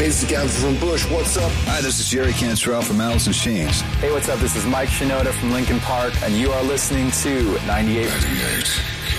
It's Gavin from Bush. What's up? Hi, this is Jerry Cantrell from Alice in Chains. Hey, what's up? This is Mike Shinoda from Linkin Park, and you are listening to 98.